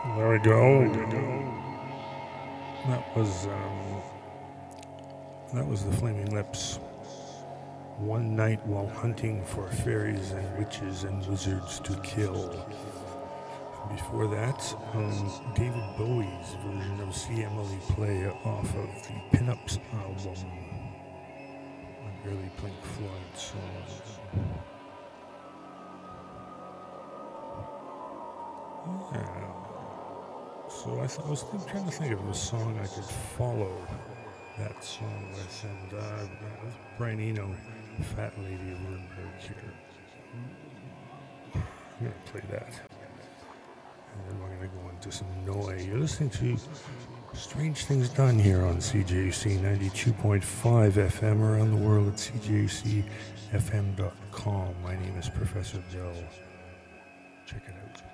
There we go. That was the Flaming Lips. One night while hunting for fairies and witches and wizards to kill. Before that, David Bowie's version of See Emily Play off of the Pinups album, an early Pink Floyd song. Yeah. So I was trying to think of a song I could follow that song with, and Brian Eno, Fat Lady of Nuremberg here. I'm going to play that. And then we're going to go into some noise. You're listening to Strange Things Done here on CJC 92.5 FM around the world at CJCFM.com. My name is Professor Bill. Check it out.